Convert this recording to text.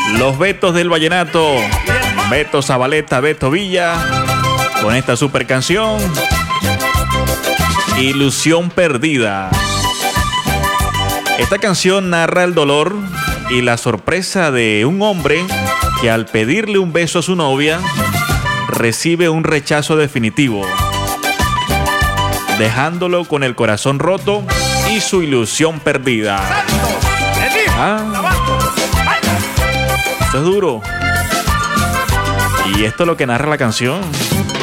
Los Betos del vallenato, Beto Zabaleta, Beto Villa, con esta super canción, Ilusión Perdida. Esta canción narra el dolor y la sorpresa de un hombre que al pedirle un beso a su novia recibe un rechazo definitivo, dejándolo con el corazón roto y su ilusión perdida. Esto es duro. Y esto es lo que narra la canción.